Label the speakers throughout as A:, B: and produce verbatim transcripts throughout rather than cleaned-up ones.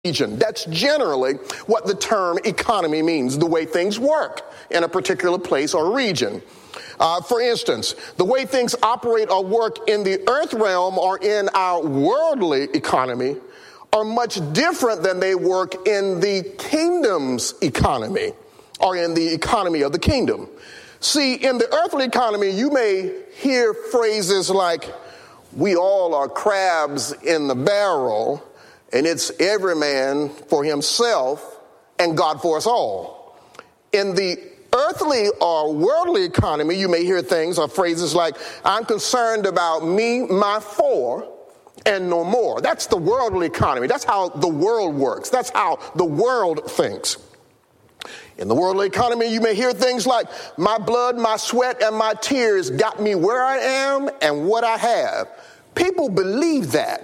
A: region. That's generally what the term economy means, the way things work in a particular place or region. Uh, for instance, the way things operate or work in the earth realm or in our worldly economy are much different than they work in the kingdom's economy or in the economy of the kingdom. See, in the earthly economy, you may hear phrases like, we all are crabs in the barrel, and it's every man for himself and God for us all. In the earthly or worldly economy, you may hear things or phrases like, I'm concerned about me, my four, and no more. That's the worldly economy. That's how the world works. That's how the world thinks. In the worldly economy, you may hear things like, my blood, my sweat, and my tears got me where I am and what I have. People believe that.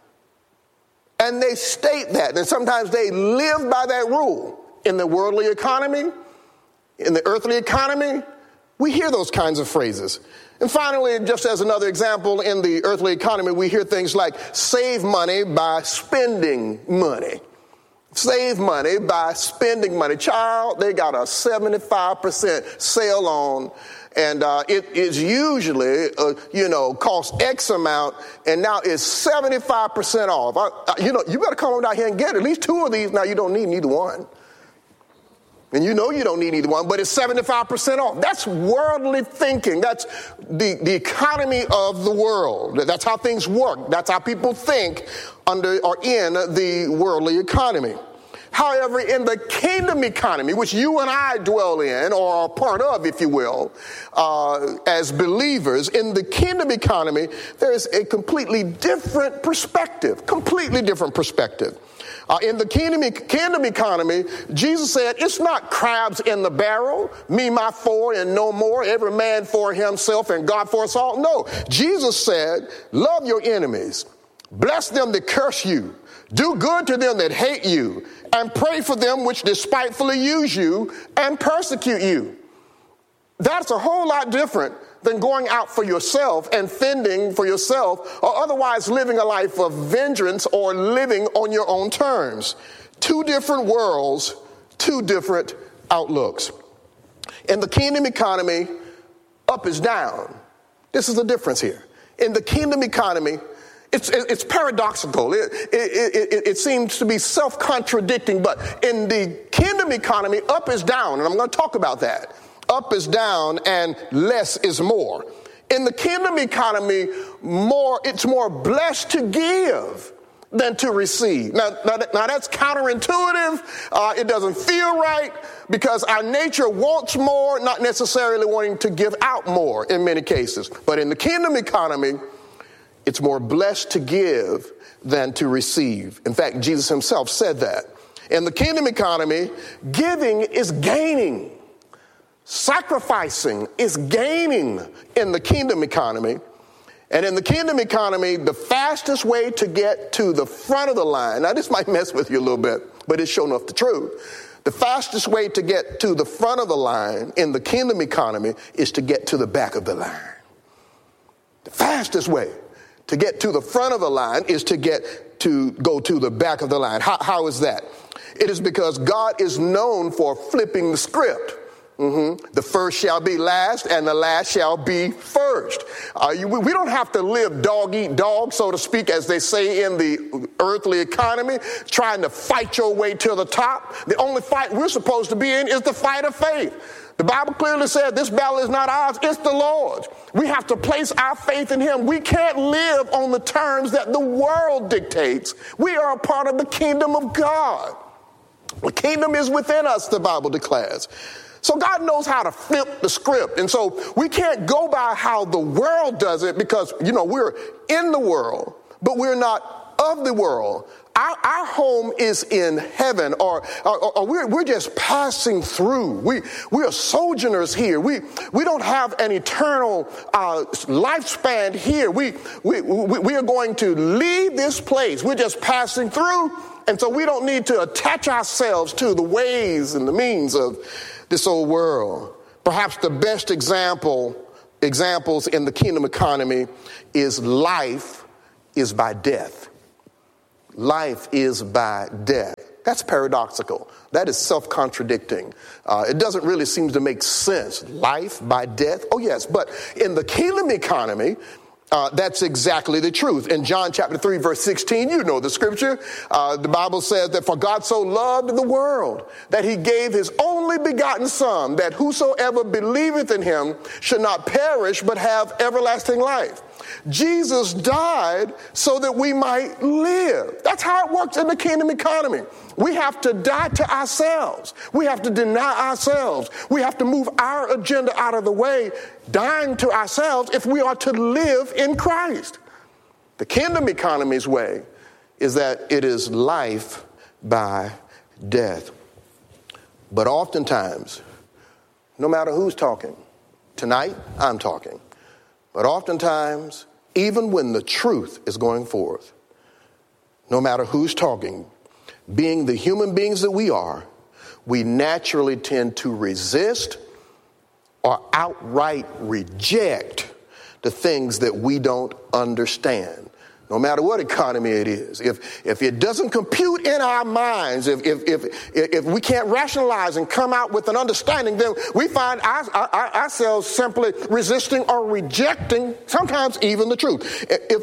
A: And they state that, and sometimes they live by that rule. In the worldly economy, in the earthly economy, we hear those kinds of phrases. And finally, just as another example, in the earthly economy, we hear things like save money by spending money. Save money by spending money. Child, they got a seventy-five percent sale on, and uh, it is usually, uh, you know, cost X amount, and now it's seventy-five percent off. I, I, you know, you better come on down here and get at least two of these. Now, you don't need neither one. And you know you don't need either one, but it's seventy-five percent off. That's worldly thinking. That's the, the economy of the world. That's how things work. That's how people think under or in the worldly economy. However, in the kingdom economy, which you and I dwell in, or are part of, if you will, uh, as believers, in the kingdom economy, there is a completely different perspective, completely different perspective. Uh, in the kingdom, kingdom economy, Jesus said, it's not crabs in the barrel, me, my four, and no more, every man for himself and God for us all. No, Jesus said, love your enemies, bless them that curse you, do good to them that hate you, and pray for them which despitefully use you and persecute you. That's a whole lot different than going out for yourself and fending for yourself, or otherwise living a life of vengeance or living on your own terms. Two different worlds, two different outlooks. In the kingdom economy, up is down. This is the difference here. In the kingdom economy, it's, it's paradoxical. It, it, it, it seems to be self-contradicting, but in the kingdom economy, up is down, and I'm going to talk about that. Up is down and less is more. In the kingdom economy, more it's more blessed to give than to receive. Now, now, now that's counterintuitive. Uh, it doesn't feel right because our nature wants more, not necessarily wanting to give out more in many cases. But in the kingdom economy, it's more blessed to give than to receive. In fact, Jesus himself said that. In the kingdom economy, giving is gaining. Sacrificing is gaining in the kingdom economy. And in the kingdom economy, the fastest way to get to the front of the line, now this might mess with you a little bit, but it's sure enough the truth. The fastest way to get to the front of the line in the kingdom economy is to get to the back of the line. The fastest way to get to the front of the line is to get to go to the back of the line. How, how is that? It is because God is known for flipping the script. Mm-hmm. The first shall be last, and the last shall be first. Uh, you, we don't have to live dog eat dog, so to speak, as they say in the earthly economy, trying to fight your way to the top. The only fight we're supposed to be in is the fight of faith. The Bible clearly said this battle is not ours, it's the Lord's. We have to place our faith in him. We can't live on the terms that the world dictates. We are a part of the kingdom of God. The kingdom is within us, the Bible declares. So God knows how to flip the script. And so we can't go by how the world does it because, you know, we're in the world, but we're not of the world. Our, our home is in heaven, or, or, or we're, we're just passing through. We, we are sojourners here. We, we don't have an eternal uh, lifespan here. We, we, we, we are going to leave this place. We're just passing through. And so we don't need to attach ourselves to the ways and the means of this old world. Perhaps the best example, examples in the kingdom economy is life is by death. life is by death. That's paradoxical. That is self-contradicting. Uh, it doesn't really seem to make sense. Life by death? Oh, yes. But in the kingdom economy, uh, that's exactly the truth. In John chapter three, verse sixteen, you know the scripture. Uh, the Bible says that for God so loved the world that he gave his only begotten son, that whosoever believeth in him should not perish but have everlasting life. Jesus died so that we might live. That's how it works in the kingdom economy. We have to die to ourselves. We have to deny ourselves. We have to move our agenda out of the way, dying to ourselves if we are to live in Christ. The kingdom economy's way is that it is life by death. But oftentimes, no matter who's talking, tonight I'm talking, but oftentimes, even when the truth is going forth, no matter who's talking, being the human beings that we are, we naturally tend to resist or outright reject the things that we don't understand. No matter what economy it is, if if it doesn't compute in our minds, if if if if we can't rationalize and come out with an understanding, then we find our, our, ourselves simply resisting or rejecting, sometimes even the truth. If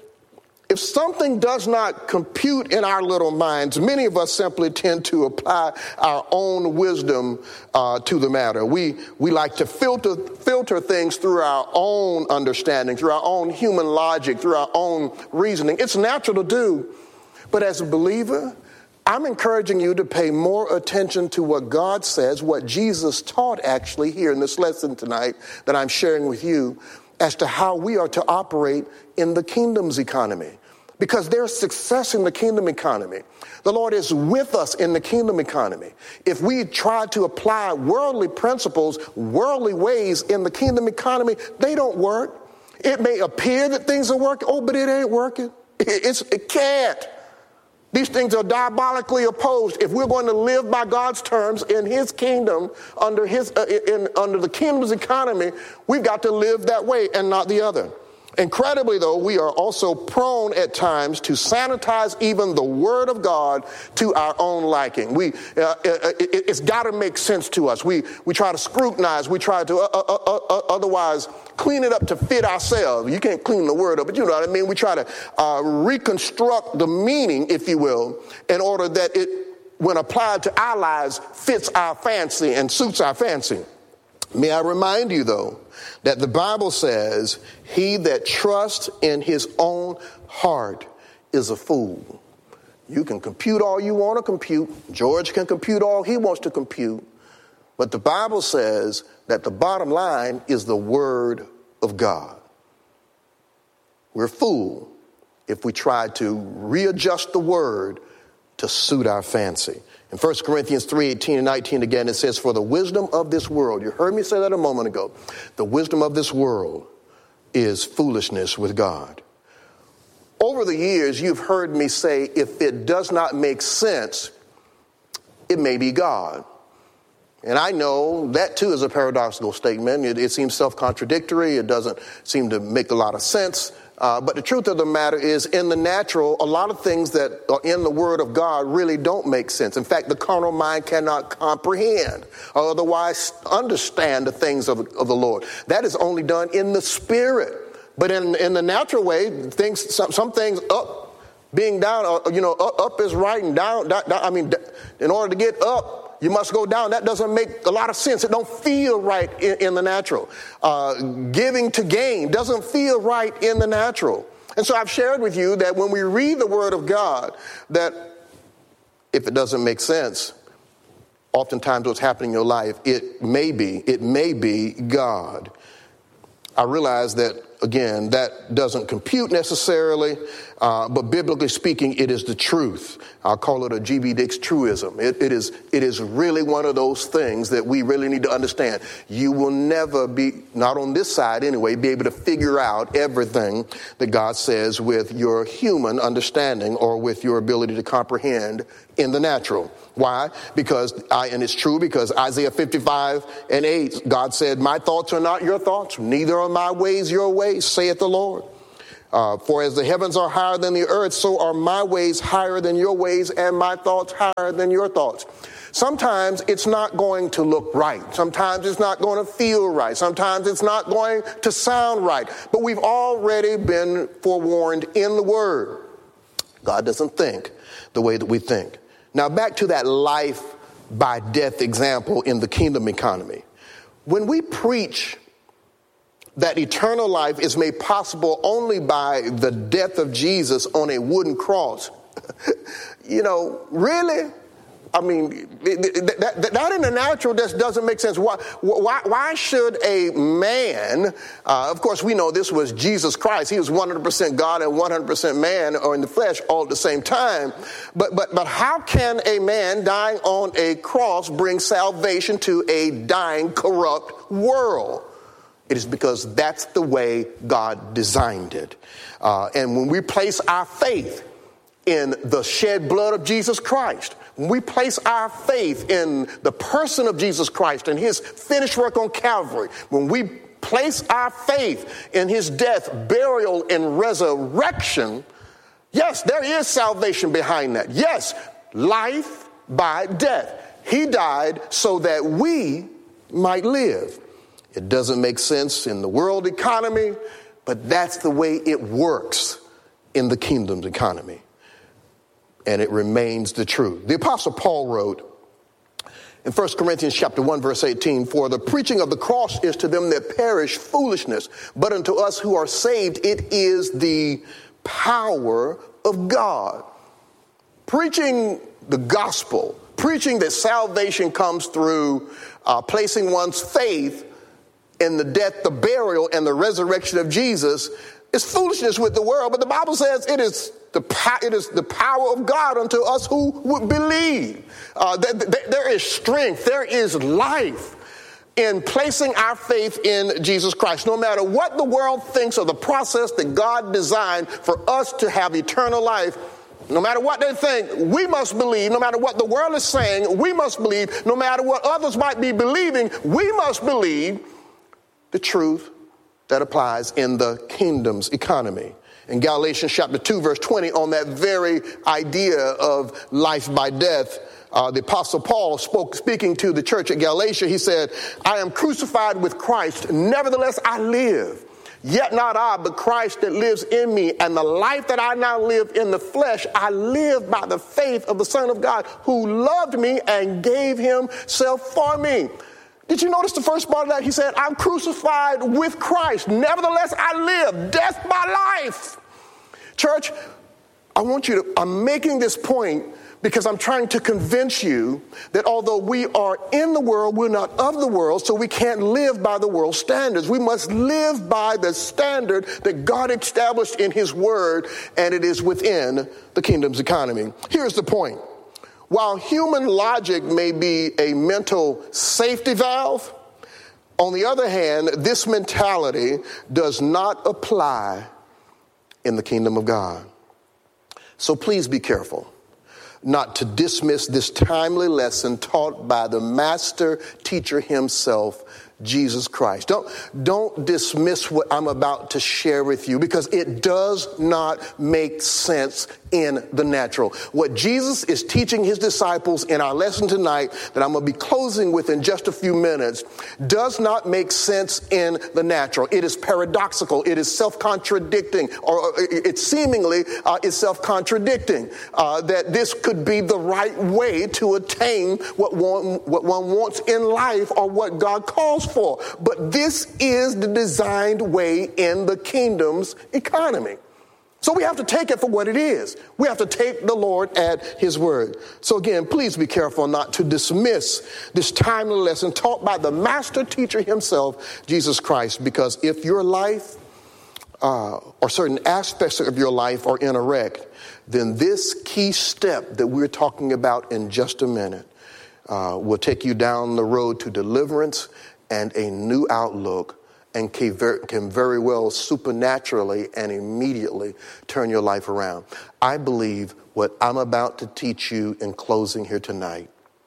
A: if something does not compute in our little minds, many of us simply tend to apply our own wisdom uh, to the matter. We we like to filter filter things through our own understanding, through our own human logic, through our own reasoning. It's natural to do. But as a believer, I'm encouraging you to pay more attention to what God says, what Jesus taught actually here in this lesson tonight that I'm sharing with you, as to how we are to operate in the kingdom's economy. Because there's success in the kingdom economy. The Lord is with us in the kingdom economy. If we try to apply worldly principles, worldly ways in the kingdom economy, they don't work. It may appear that things are working, oh, but it ain't working. It's, it can't. These things are diabolically opposed. If we're going to live by God's terms in his kingdom, under his uh, in, under the kingdom's economy, we've got to live that way and not the other. Incredibly, though, we are also prone at times to sanitize even the word of God to our own liking. We, uh, it, it's got to make sense to us. We we try to scrutinize. We try to uh, uh, uh, otherwise clean it up to fit ourselves. You can't clean the word up, but you know what I mean. We try to uh, reconstruct the meaning, if you will, in order that it, when applied to our lives, fits our fancy and suits our fancy. May I remind you, though, that the Bible says, he that trusts in his own heart is a fool. You can compute all you want to compute. George can compute all he wants to compute. But the Bible says that the bottom line is the word of God. We're a fool if we try to readjust the word to suit our fancy. In First Corinthians three, eighteen and nineteen again, it says, for the wisdom of this world, you heard me say that a moment ago, the wisdom of this world is foolishness with God. Over the years, you've heard me say, if it does not make sense, it may be God. And I know that too is a paradoxical statement. It, it seems self-contradictory. It doesn't seem to make a lot of sense. Uh, but the truth of the matter is, in the natural, a lot of things that are in the Word of God really don't make sense. In fact, the carnal mind cannot comprehend or otherwise understand the things of, of the Lord. That is only done in the Spirit. But in, in the natural way, things, some, some things up, being down, or, you know, up, up is right and down, down, down. I mean, in order to get up, you must go down. That doesn't make a lot of sense. It don't feel right in, in the natural. Uh, giving to gain doesn't feel right in the natural. And so I've shared with you that when we read the Word of God, that if it doesn't make sense, oftentimes what's happening in your life, it may be, it may be God. I realize that, again, that doesn't compute necessarily, uh, but biblically speaking, it is the truth. I'll call it a G B Dix truism. It, it is it is really one of those things that we really need to understand. You will never be, not on this side anyway, be able to figure out everything that God says with your human understanding or with your ability to comprehend in the natural. Why? Because, I, and it's true because Isaiah fifty-five and eight, God said, my thoughts are not your thoughts, neither are my ways your ways, saith the Lord. Uh, for as the heavens are higher than the earth, so are my ways higher than your ways and my thoughts higher than your thoughts. Sometimes it's not going to look right. Sometimes it's not going to feel right. Sometimes it's not going to sound right. But we've already been forewarned in the Word. God doesn't think the way that we think. Now back to that life by death example in the kingdom economy. When we preach that eternal life is made possible only by the death of Jesus on a wooden cross, you know, really? I mean, that, that, that in the natural just doesn't make sense. Why, why, why should a man, uh, of course, we know this was Jesus Christ. He was one hundred percent God and one hundred percent man, or in the flesh, all at the same time. But, but, but how can a man dying on a cross bring salvation to a dying, corrupt world? It is because that's the way God designed it. Uh, and when we place our faith in the shed blood of Jesus Christ, when we place our faith in the person of Jesus Christ and his finished work on Calvary, when we place our faith in his death, burial, and resurrection, yes, there is salvation behind that. Yes, life by death. He died so that we might live. It doesn't make sense in the world economy, but that's the way it works in the kingdom's economy. And it remains the truth. The Apostle Paul wrote in First Corinthians chapter one, verse eighteen, "For the preaching of the cross is to them that perish foolishness, but unto us who are saved it is the power of God." Preaching the gospel, preaching that salvation comes through uh, placing one's faith in the death, the burial, and the resurrection of Jesus is foolishness with the world. But the Bible says it is the it is the power of God unto us who would believe. Uh, th- th- there is strength, there is life in placing our faith in Jesus Christ. No matter what the world thinks of the process that God designed for us to have eternal life, no matter what they think, we must believe. No matter what the world is saying, we must believe. No matter what others might be believing, we must believe the truth that applies in the kingdom's economy. In Galatians chapter two, verse twenty, on that very idea of life by death, uh, the Apostle Paul spoke, speaking to the church at Galatia, he said, "I am crucified with Christ, nevertheless I live. Yet not I, but Christ that lives in me. And the life that I now live in the flesh, I live by the faith of the Son of God, who loved me and gave himself for me." Did you notice the first part of that? He said, "I'm crucified with Christ. Nevertheless, I live. Death by life." Church, I want you to, I'm making this point because I'm trying to convince you that although we are in the world, we're not of the world, so we can't live by the world's standards. We must live by the standard that God established in his word, and it is within the kingdom's economy. Here's the point. While human logic may be a mental safety valve, on the other hand, this mentality does not apply in the kingdom of God. So please be careful not to dismiss this timely lesson taught by the master teacher himself, Jesus Christ. Don't, don't dismiss what I'm about to share with you, because it does not make sense in the natural. What Jesus is teaching his disciples in our lesson tonight, that I'm going to be closing with in just a few minutes, does not make sense in the natural. It is paradoxical. It is self-contradicting, or it seemingly uh, is self-contradicting, uh, that this could be the right way to attain what one, what one wants in life, or what God calls for. But this is the designed way in the kingdom's economy. So we have to take it for what it is. We have to take the Lord at his word. So again, please be careful not to dismiss this timely lesson taught by the master teacher himself, Jesus Christ, because if your life uh, or certain aspects of your life are in a wreck, then this key step that we're talking about in just a minute uh, will take you down the road to deliverance and a new outlook, and can very well supernaturally and immediately turn your life around. I believe what I'm about to teach you in closing here tonight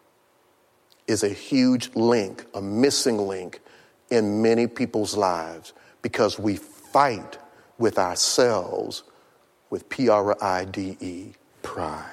A: is a huge link, a missing link in many people's lives, because we fight with ourselves, with P R I D E, pride.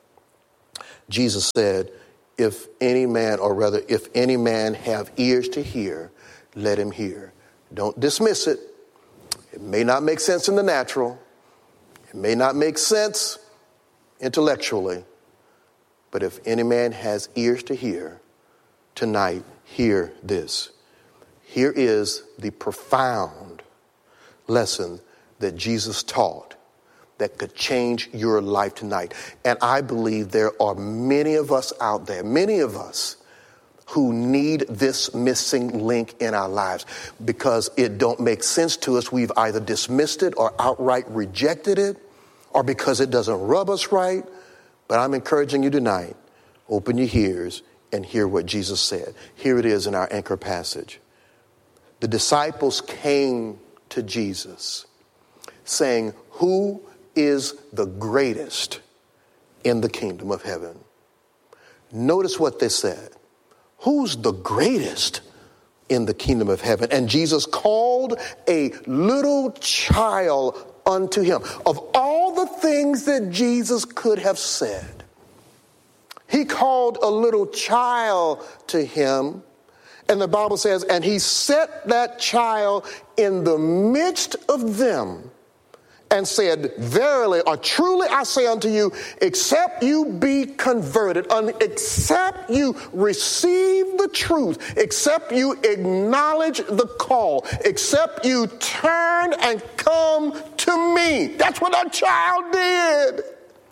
A: Jesus said, if any man, or rather, if any man have ears to hear, let him hear. Don't dismiss it. It may not make sense in the natural. It may not make sense intellectually. But if any man has ears to hear, tonight, hear this. Here is the profound lesson that Jesus taught that could change your life tonight. And I believe there are many of us out there, many of us, who need this missing link in our lives because it don't make sense to us. We've either dismissed it or outright rejected it, or because it doesn't rub us right. But I'm encouraging you tonight, open your ears and hear what Jesus said. Here it is in our anchor passage. The disciples came to Jesus saying, who is the greatest in the kingdom of heaven? Notice what they said. Who's the greatest in the kingdom of heaven? And Jesus called a little child unto him. Of all the things that Jesus could have said, he called a little child to him. And the Bible says, and he set that child in the midst of them and said, verily or truly I say unto you, except you be converted, except you receive the truth, except you acknowledge the call, except you turn and come to me. That's what that child did.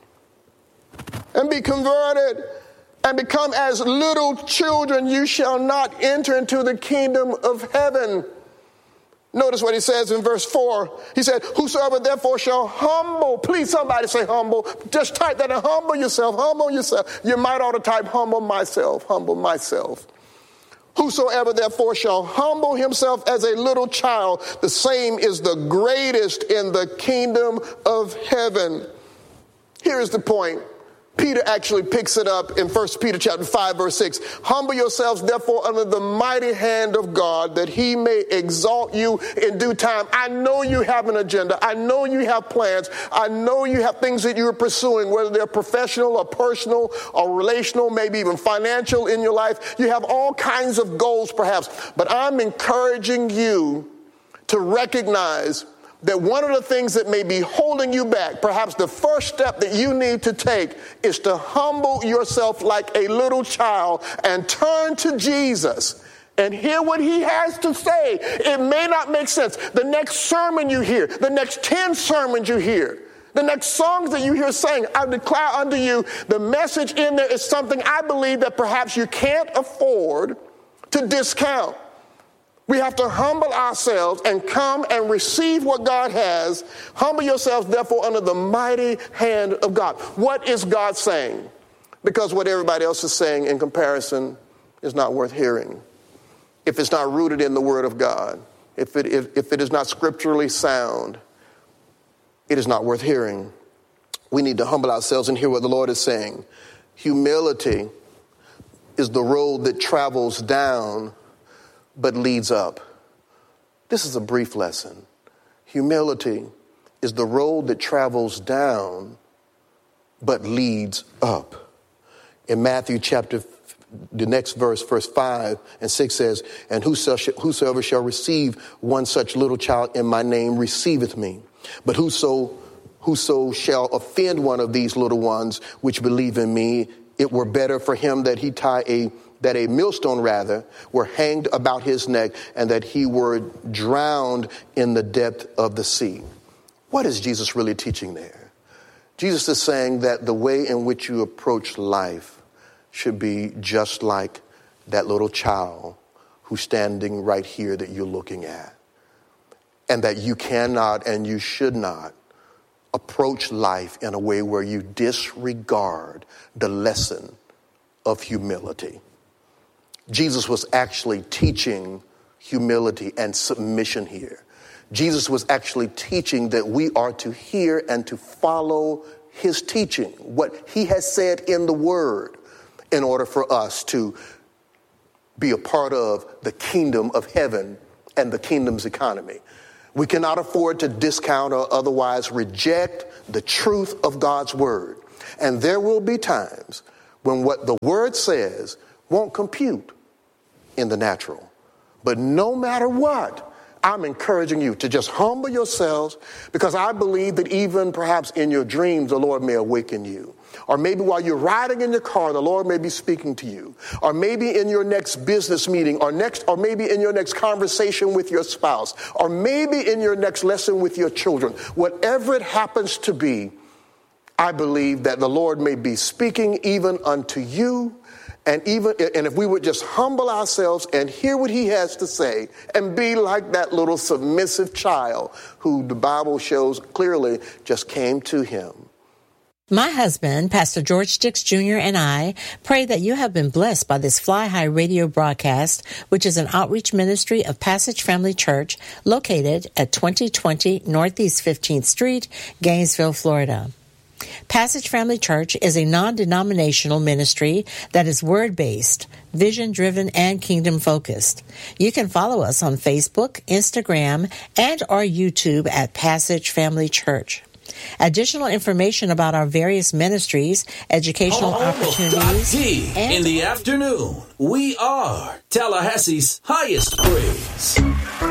A: And be converted and become as little children, you shall not enter into the kingdom of heaven. Notice what he says in verse four. He said, whosoever therefore shall humble, please somebody say humble. Just type that and humble yourself, humble yourself. You might ought to type humble myself, humble myself. Whosoever therefore shall humble himself as a little child, the same is the greatest in the kingdom of heaven. Here is the point. Peter actually picks it up in First Peter chapter five, verse six. Humble yourselves, therefore, under the mighty hand of God, that he may exalt you in due time. I know you have an agenda. I know you have plans. I know you have things that you're pursuing, whether they're professional or personal or relational, maybe even financial in your life. You have all kinds of goals, perhaps. But I'm encouraging you to recognize that one of the things that may be holding you back, perhaps the first step that you need to take, is to humble yourself like a little child and turn to Jesus and hear what he has to say. It may not make sense. The next sermon you hear, the next ten sermons you hear, the next songs that you hear saying, I declare unto you, the message in there is something I believe that perhaps you can't afford to discount. We have to humble ourselves and come and receive what God has. Humble yourselves, therefore, under the mighty hand of God. What is God saying? Because what everybody else is saying in comparison is not worth hearing. If it's not rooted in the Word of God, if it, if, if it is not scripturally sound, it is not worth hearing. We need to humble ourselves and hear what the Lord is saying. Humility is the road that travels down but leads up. This is a brief lesson. Humility is the road that travels down but leads up. In Matthew chapter, the next verse, verse five and six says, and whosoever shall receive one such little child in my name receiveth me. But whoso, whoso shall offend one of these little ones which believe in me, it were better for him that he tie a that a millstone rather were hanged about his neck and that he were drowned in the depth of the sea. What is Jesus really teaching there? Jesus is saying that the way in which you approach life should be just like that little child who's standing right here that you're looking at. And that you cannot and you should not approach life in a way where you disregard the lesson of humility. Jesus was actually teaching humility and submission here. Jesus was actually teaching that we are to hear and to follow his teaching, what he has said in the word, in order for us to be a part of the kingdom of heaven and the kingdom's economy. We cannot afford to discount or otherwise reject the truth of God's word. And there will be times when what the word says won't compute in the natural. But no matter what, I'm encouraging you to just humble yourselves, because I believe that even perhaps in your dreams, the Lord may awaken you. Or maybe while you're riding in your car, the Lord may be speaking to you. Or maybe in your next business meeting, or next, or maybe in your next conversation with your spouse, or maybe in your next lesson with your children. Whatever it happens to be, I believe that the Lord may be speaking even unto you. And even, and if we would just humble ourselves and hear what he has to say and be like that little submissive child who the Bible shows clearly just came to him.
B: My husband, Pastor George Dix Junior, and I pray that you have been blessed by this Fly High radio broadcast, which is an outreach ministry of Passage Family Church located at twenty twenty Northeast fifteenth Street, Gainesville, Florida. Passage Family Church is a non-denominational ministry that is word-based, vision-driven, and kingdom-focused. You can follow us on Facebook, Instagram, and our YouTube at Passage Family Church. Additional information about our various ministries, educational
C: oh,
B: opportunities,
C: and in the afternoon, we are Tallahassee's highest praise.